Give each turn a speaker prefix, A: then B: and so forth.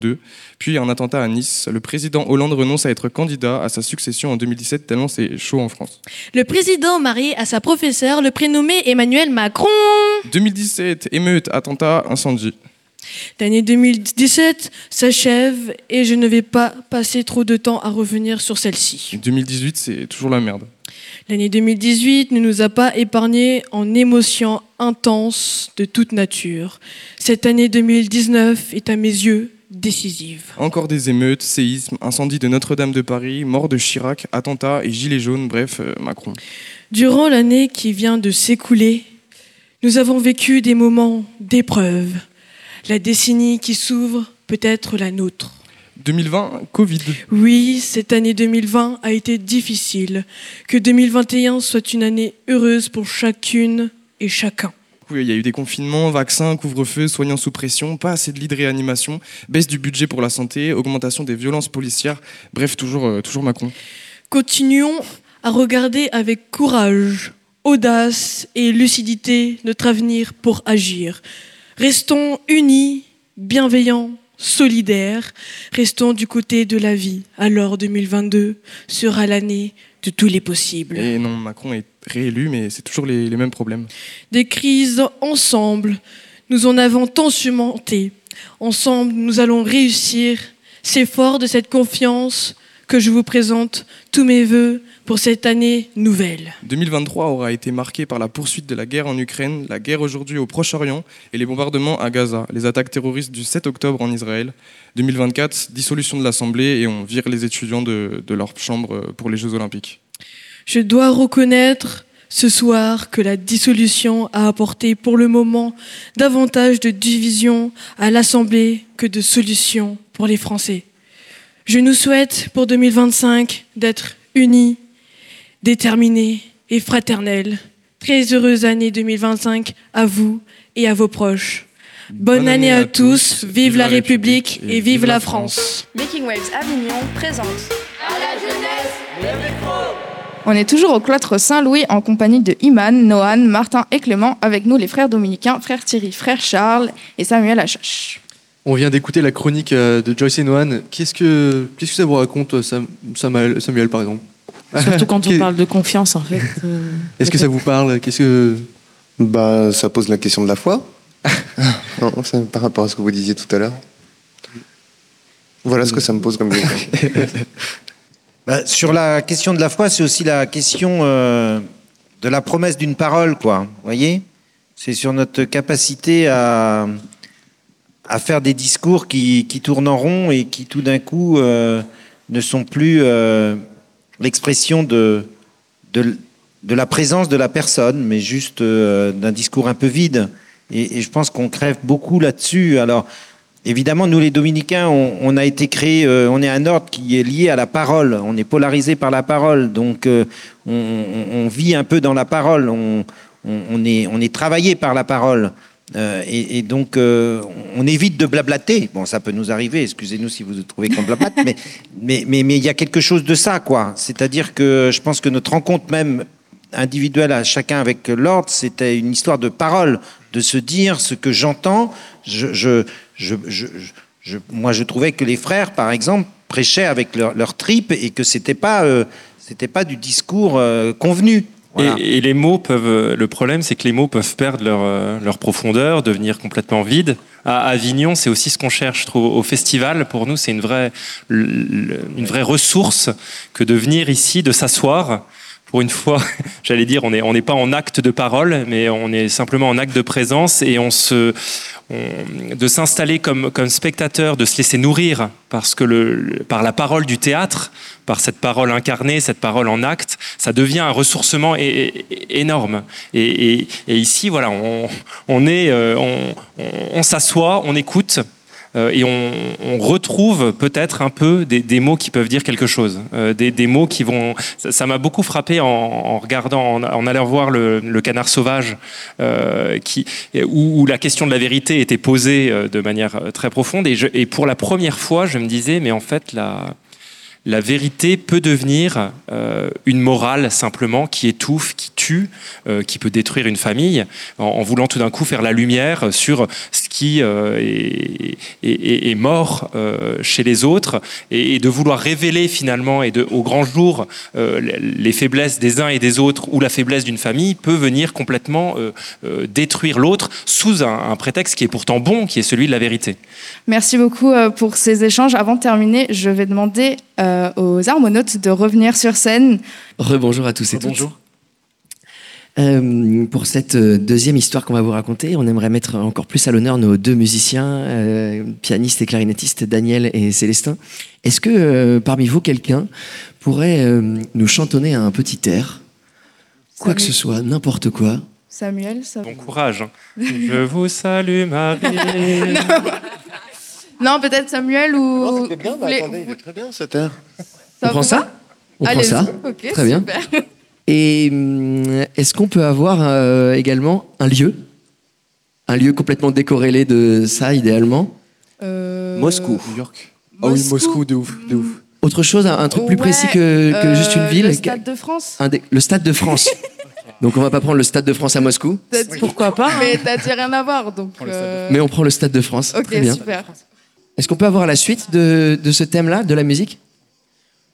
A: 2002. Puis un attentat à Nice. Le président Hollande renonce à être candidat à sa succession en 2017, tellement c'est chaud en France.
B: Le président marié à sa professeure, le prénommé Emmanuel Macron.
A: 2017, émeute, attentat, incendie.
B: L'année 2017 s'achève et je ne vais pas passer trop de temps à revenir sur celle-ci.
A: 2018, c'est toujours la merde.
B: L'année 2018 ne nous a pas épargnés en émotions intenses de toute nature. Cette année 2019 est à mes yeux décisive.
A: Encore des émeutes, séismes, incendie de Notre-Dame de Paris, mort de Chirac, attentats et gilets jaunes, bref, Macron.
B: Durant l'année qui vient de s'écouler, nous avons vécu des moments d'épreuve. La décennie qui s'ouvre peut être la nôtre.
A: 2020, Covid.
B: Oui, cette année 2020 a été difficile. Que 2021 soit une année heureuse pour chacune et chacun.
A: Oui, il y a eu des confinements, vaccins, couvre-feu, soignants sous pression, pas assez de lits de réanimation, baisse du budget pour la santé, augmentation des violences policières, bref, toujours Macron.
B: Continuons à regarder avec courage, audace et lucidité notre avenir pour agir. Restons unis, bienveillants, solidaires. Restons du côté de la vie. Alors 2022 sera l'année de tous les possibles.
A: Et non, Macron est réélu, mais c'est toujours les mêmes problèmes.
B: Des crises ensemble, nous en avons tant surmonté. Ensemble, nous allons réussir. C'est fort de cette confiance que je vous présente tous mes vœux pour cette année nouvelle.
A: 2023 aura été marqué par la poursuite de la guerre en Ukraine, la guerre aujourd'hui au Proche-Orient et les bombardements à Gaza, les attaques terroristes du 7 octobre en Israël. 2024, dissolution de l'Assemblée et on vire les étudiants de leur chambre pour les Jeux Olympiques.
B: Je dois reconnaître ce soir que la dissolution a apporté pour le moment davantage de division à l'Assemblée que de solutions pour les Français. Je nous souhaite pour 2025 d'être unis, déterminés et fraternels. Très heureuse année 2025 à vous et à vos proches. Bonne année à tous, vive la République et vive la France.
C: Making Waves Avignon présente
D: À la jeunesse, le micro.
E: On est toujours au cloître Saint-Louis en compagnie de Iman, Nohan, Martin et Clément. Avec nous les frères dominicains, frère Thierry, frère Charles et Samuel Achache.
F: On vient d'écouter la chronique de Joyce et Nohan. Qu'est-ce que ça vous raconte, Samuel, par exemple?
G: Surtout quand on parle de confiance, en fait.
F: Est-ce que ça vous parle?
H: Ça pose la question de la foi. Non, c'est par rapport à ce que vous disiez tout à l'heure. Voilà ce que ça me pose comme question.
I: Sur la question de la foi, c'est aussi la question de la promesse d'une parole, quoi. Vous voyez? C'est sur notre capacité à faire des discours qui tournent en rond et qui, tout d'un coup, ne sont plus l'expression de la présence de la personne, mais juste d'un discours un peu vide. Et je pense qu'on crève beaucoup là-dessus. Alors, évidemment, nous, les Dominicains, on a été créés, on est un ordre qui est lié à la parole. On est polarisé par la parole. Donc, on vit un peu dans la parole. On est travaillé par la parole. Et donc, on évite de blablater. Bon, ça peut nous arriver. Excusez-nous si vous trouvez qu'on blablate. mais il y a quelque chose de ça, quoi. C'est-à-dire que je pense que notre rencontre même individuelle à chacun avec l'ordre, c'était une histoire de parole, de se dire ce que j'entends. Moi, je trouvais que les frères, par exemple, prêchaient avec leur tripes et que c'était pas du discours convenu. Voilà.
J: Et les mots peuvent. Le problème, c'est que les mots peuvent perdre leur profondeur, devenir complètement vides. À Avignon, c'est aussi ce qu'on cherche, je trouve, au festival. Pour nous, c'est une vraie ressource que de venir ici, de s'asseoir. Pour une fois, j'allais dire, on n'est pas en acte de parole, mais on est simplement en acte de présence et de s'installer comme spectateur, de se laisser nourrir par la parole du théâtre, par cette parole incarnée, cette parole en acte, ça devient un ressourcement énorme. Et ici, voilà, on s'assoit, on écoute. Et on retrouve peut-être un peu des mots qui peuvent dire quelque chose, des mots qui vont. Ça m'a beaucoup frappé en regardant, en allant voir le Canard sauvage, où la question de la vérité était posée de manière très profonde. Et pour la première fois, je me disais, mais en fait la vérité peut devenir une morale simplement qui étouffe, qui tue, qui peut détruire une famille, en voulant tout d'un coup faire la lumière sur ce qui est mort chez les autres, et de vouloir révéler finalement au grand jour les faiblesses des uns et des autres, ou la faiblesse d'une famille peut venir complètement détruire l'autre sous un prétexte qui est pourtant bon, qui est celui de la vérité.
E: Merci beaucoup pour ces échanges. Avant de terminer, je vais demander aux harmonautes de revenir sur scène.
K: Rebonjour à tous et toutes.
F: Bonjour.
K: Pour cette deuxième histoire qu'on va vous raconter, on aimerait mettre encore plus à l'honneur nos deux musiciens, pianistes et clarinettistes, Daniel et Célestin. Est-ce que parmi vous, quelqu'un pourrait nous chantonner un petit air, quoi que ce soit, n'importe quoi?
E: Samuel, ça...
J: Bon courage. Je vous salue, Marie.
E: Non, peut-être Samuel ou...
H: Non, c'était bien, attendez, il est très bien cet air.
K: On prend ça? On prend ça.
E: Ok,
K: très bien.
E: super.
K: Et est-ce qu'on peut avoir également un lieu complètement décorrélé de ça, idéalement?
F: Moscou.
A: New York. Ah oui, Moscou, de ouf.
K: Autre chose, un truc plus précis que juste une ville?
E: Le Stade de France.
K: Le Stade de France. Donc on va pas prendre le Stade de France à Moscou.
E: Pourquoi pas, mais t'as dit rien à voir. Donc,
K: Mais on prend le Stade de France.
E: Ok,
K: très bien.
E: super.
K: Est-ce qu'on peut avoir la suite de ce thème-là, de la musique?